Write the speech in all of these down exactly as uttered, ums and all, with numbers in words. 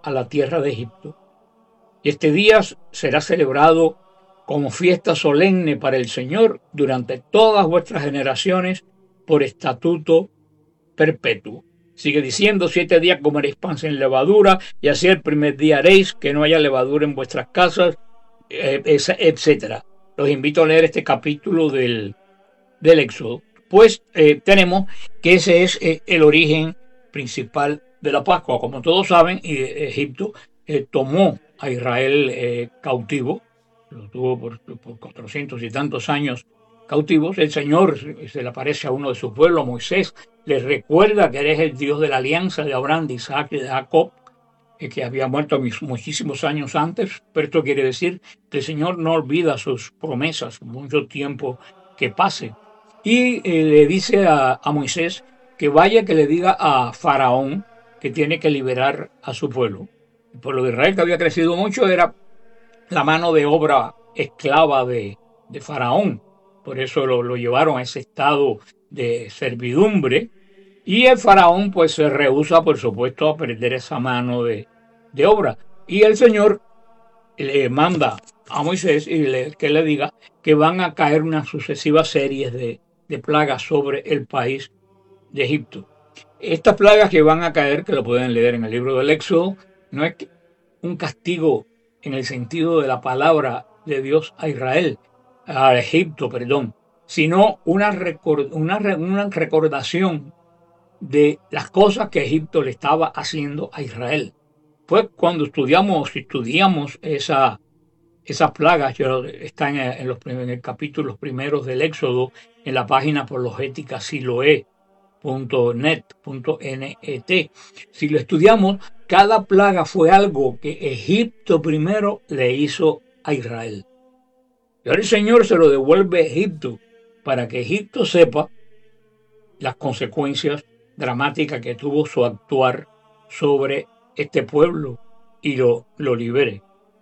a la tierra de Egipto. Y este día será celebrado como fiesta solemne para el Señor durante todas vuestras generaciones por estatuto perpetuo. Sigue diciendo, siete días comeréis pan sin levadura, y así el primer día haréis que no haya levadura en vuestras casas, eh, etcétera. Los invito a leer este capítulo del, del Éxodo. Pues eh, tenemos que ese es eh, el origen principal de la Pascua. Como todos saben, Egipto eh, tomó a Israel eh, cautivo, lo tuvo por, por cuatrocientos y tantos años cautivos. El Señor se le aparece a uno de su pueblo, a Moisés, les recuerda que eres el Dios de la alianza de Abraham, de Isaac y de Jacob, eh, que había muerto muchísimos años antes, pero esto quiere decir que el Señor no olvida sus promesas, mucho tiempo que pase. Y eh, le dice a, a Moisés que vaya, que le diga a Faraón que tiene que liberar a su pueblo. El pueblo de Israel, que había crecido mucho, era la mano de obra esclava de, de Faraón. Por eso lo, lo llevaron a ese estado de servidumbre. Y el Faraón pues se rehúsa, por supuesto, a perder esa mano de, de obra. Y el Señor le manda a Moisés y le, que le diga que van a caer unas sucesivas series de, de plagas sobre el país de Egipto. Estas plagas que van a caer, que lo pueden leer en el libro del Éxodo, no es un castigo en el sentido de la palabra de Dios a Israel, a Egipto, perdón, sino una, record, una, una recordación de las cosas que Egipto le estaba haciendo a Israel. Pues cuando estudiamos, estudiamos esa, esas plagas, están en, en, los, en el capítulo primeros del Éxodo, en la página apologética siloé punto net punto net. Si lo estudiamos, cada plaga fue algo que Egipto primero le hizo a Israel. Y ahora el Señor se lo devuelve a Egipto para que Egipto sepa las consecuencias dramáticas que tuvo su actuar sobre este pueblo y lo, lo libere.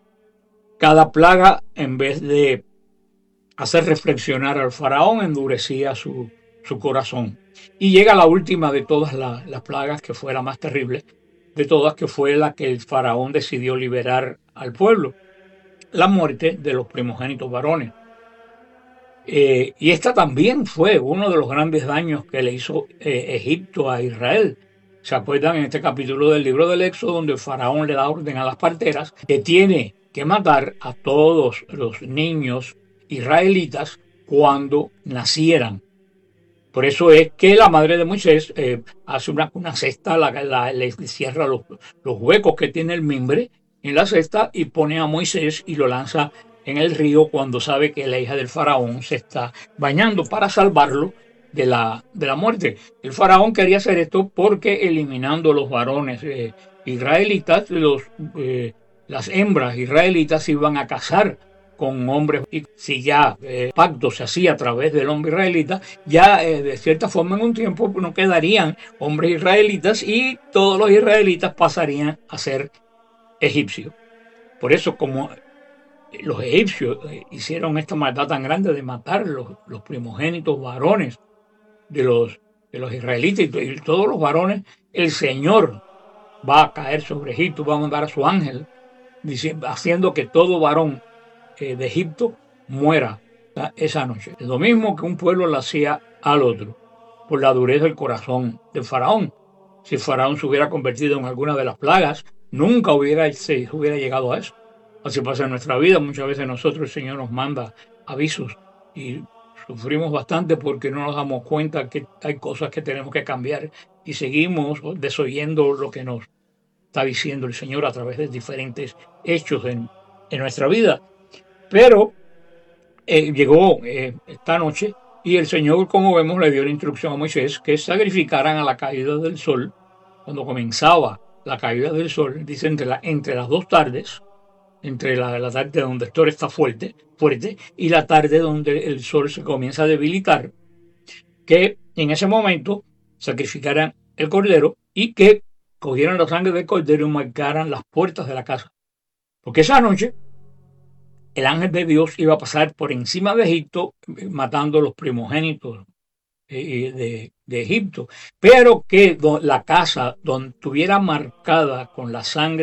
Cada plaga, en vez de hacer reflexionar al faraón, endurecía su, su corazón. Y llega la última de todas las, las plagas, que fue la más terrible de todas, que fue la que el faraón decidió liberar al pueblo: la muerte de los primogénitos varones. Eh, y esta también fue uno de los grandes daños que le hizo eh, Egipto a Israel. ¿Se acuerdan en este capítulo del libro del Éxodo, donde el faraón le da orden a las parteras que tiene que matar a todos los niños israelitas cuando nacieran? Por eso es que la madre de Moisés eh, hace una, una cesta, la, la, le cierra los, los huecos que tiene el mimbre en la cesta y pone a Moisés y lo lanza en el río cuando sabe que la hija del faraón se está bañando, para salvarlo de la, de la muerte. El faraón quería hacer esto porque, eliminando los varones eh, israelitas, los, eh, las hembras israelitas iban a casar con hombres, y si ya eh, pacto se hacía a través del hombre israelita, ya eh, de cierta forma en un tiempo no quedarían hombres israelitas y todos los israelitas pasarían a ser egipcios. Por eso, como los egipcios eh, hicieron esta maldad tan grande de matar los, los primogénitos varones de los, de los israelitas y, y todos los varones, el Señor va a caer sobre Egipto, va a mandar a su ángel diciendo, haciendo que todo varón eh, de Egipto muera esa noche. Es lo mismo que un pueblo le hacía al otro, por la dureza del corazón del faraón. Si el faraón se hubiera convertido en alguna de las plagas, nunca hubiera, se hubiera llegado a eso. Así pasa en nuestra vida. Muchas veces nosotros, el Señor nos manda avisos y sufrimos bastante porque no nos damos cuenta que hay cosas que tenemos que cambiar y seguimos desoyendo lo que nos está diciendo el Señor a través de diferentes hechos en, en nuestra vida. Pero eh, llegó eh, esta noche y el Señor, como vemos, le dio la instrucción a Moisés que sacrificaran a la caída del sol. Cuando comenzaba la caída del sol, dice entre, la, entre las dos tardes, entre la, la tarde donde el sol está fuerte, fuerte y la tarde donde el sol se comienza a debilitar, que en ese momento sacrificaran el cordero y que cogieran la sangre del cordero y marcaran las puertas de la casa. Porque esa noche el ángel de Dios iba a pasar por encima de Egipto, matando los primogénitos de, de Egipto, pero que la casa donde estuviera marcada con la sangre